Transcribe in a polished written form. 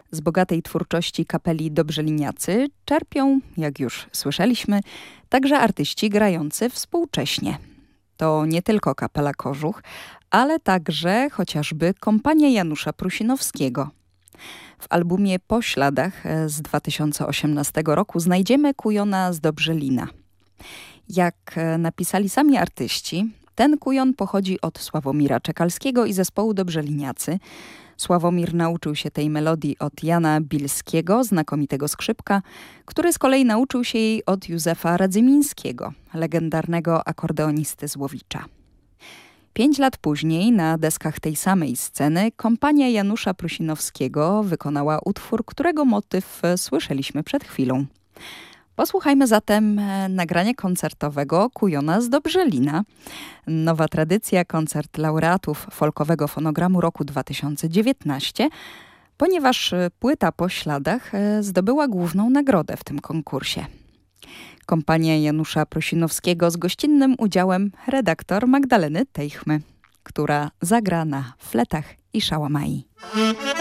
Z bogatej twórczości kapeli Dobrzeliniacy czerpią, jak już słyszeliśmy, także artyści grający współcześnie. To nie tylko kapela Kożuch, ale także chociażby kompania Janusza Prusinowskiego. W albumie Po śladach z 2018 roku znajdziemy kujona z Dobrzelina. Jak napisali sami artyści, ten kujon pochodzi od Sławomira Czekalskiego i zespołu Dobrzeliniacy. Sławomir nauczył się tej melodii od Jana Bilskiego, znakomitego skrzypka, który z kolei nauczył się jej od Józefa Radzymińskiego, legendarnego akordeonisty z Łowicza. 5 lat później na deskach tej samej sceny kompania Janusza Prusinowskiego wykonała utwór, którego motyw słyszeliśmy przed chwilą. Posłuchajmy zatem nagrania koncertowego kujona z Dobrzelina. Nowa tradycja, koncert laureatów folkowego fonogramu roku 2019, ponieważ płyta Po śladach zdobyła główną nagrodę w tym konkursie. Kompania Janusza Prusinowskiego z gościnnym udziałem redaktor Magdaleny Teichmy, która zagra na fletach i szałamai.